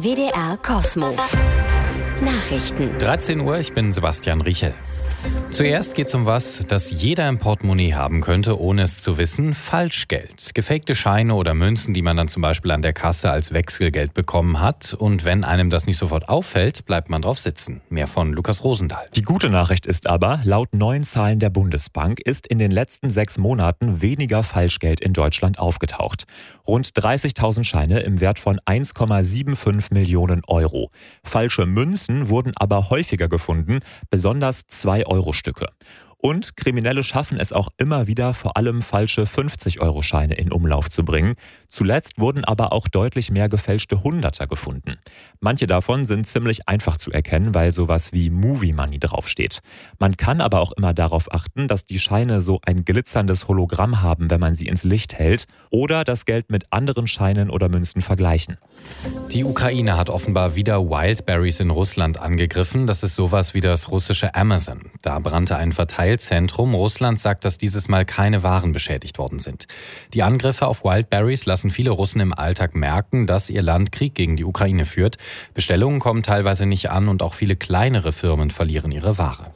WDR Kosmo. Nachrichten. 13 Uhr, ich bin Sebastian Riechel. Zuerst geht es um was, das jeder im Portemonnaie haben könnte, ohne es zu wissen: Falschgeld. Gefakte Scheine oder Münzen, die man dann zum Beispiel an der Kasse als Wechselgeld bekommen hat. Und wenn einem das nicht sofort auffällt, bleibt man drauf sitzen. Mehr von Lukas Rosendahl. Die gute Nachricht ist aber, laut neuen Zahlen der Bundesbank ist in den letzten 6 Monaten weniger Falschgeld in Deutschland aufgetaucht. Rund 30.000 Scheine im Wert von 1,75 Millionen Euro. Falsche Münzen wurden aber häufiger gefunden, besonders 2-Euro-Stücke. Und Kriminelle schaffen es auch immer wieder, vor allem falsche 50-Euro-Scheine in Umlauf zu bringen. Zuletzt wurden aber auch deutlich mehr gefälschte Hunderter gefunden. Manche davon sind ziemlich einfach zu erkennen, weil sowas wie Movie Money draufsteht. Man kann aber auch immer darauf achten, dass die Scheine so ein glitzerndes Hologramm haben, wenn man sie ins Licht hält, oder das Geld mit anderen Scheinen oder Münzen vergleichen. Die Ukraine hat offenbar wieder Wildberries in Russland angegriffen. Das ist sowas wie das russische Amazon. Da brannte ein Verteilzentrum. Russland sagt, dass dieses Mal keine Waren beschädigt worden sind. Die Angriffe auf Wildberries lassen viele Russen im Alltag merken, dass ihr Land Krieg gegen die Ukraine führt. Bestellungen kommen teilweise nicht an und auch viele kleinere Firmen verlieren ihre Ware.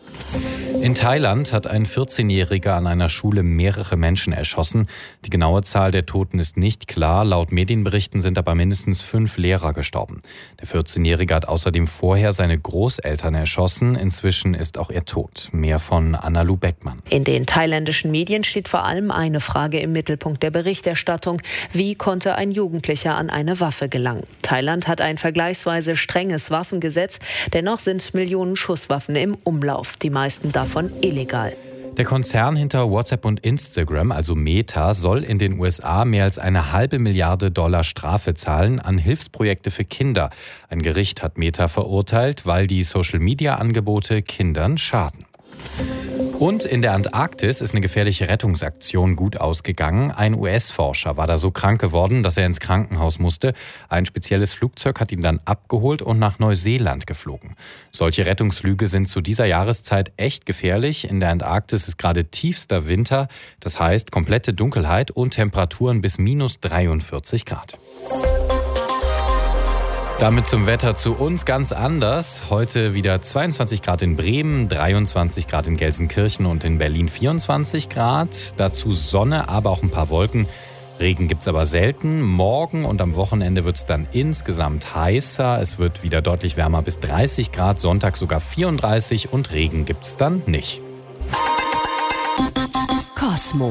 In Thailand hat ein 14-Jähriger an einer Schule mehrere Menschen erschossen. Die genaue Zahl der Toten ist nicht klar. Laut Medienberichten sind aber mindestens 5 Lehrer gestorben. Der 14-Jährige hat außerdem vorher seine Großeltern erschossen. Inzwischen ist auch er tot. Mehr von Anna-Lu Beckmann. In den thailändischen Medien steht vor allem eine Frage im Mittelpunkt der Berichterstattung: Wie konnte ein Jugendlicher an eine Waffe gelangen? Thailand hat ein vergleichsweise strenges Waffengesetz. Dennoch sind Millionen Schusswaffen im Umlauf, die meisten davon illegal. Der Konzern hinter WhatsApp und Instagram, also Meta, soll in den USA mehr als $500 Milliarden Strafe zahlen an Hilfsprojekte für Kinder. Ein Gericht hat Meta verurteilt, weil die Social-Media-Angebote Kindern schaden. Und in der Antarktis ist eine gefährliche Rettungsaktion gut ausgegangen. Ein US-Forscher war da so krank geworden, dass er ins Krankenhaus musste. Ein spezielles Flugzeug hat ihn dann abgeholt und nach Neuseeland geflogen. Solche Rettungsflüge sind zu dieser Jahreszeit echt gefährlich. In der Antarktis ist gerade tiefster Winter. Das heißt komplette Dunkelheit und Temperaturen bis -43 Grad. Damit zum Wetter zu uns ganz anders. Heute wieder 22 Grad in Bremen, 23 Grad in Gelsenkirchen und in Berlin 24 Grad. Dazu Sonne, aber auch ein paar Wolken. Regen gibt's aber selten. Morgen und am Wochenende wird's dann insgesamt heißer. Es wird wieder deutlich wärmer, bis 30 Grad, Sonntag sogar 34 und Regen gibt's dann nicht. Kosmo.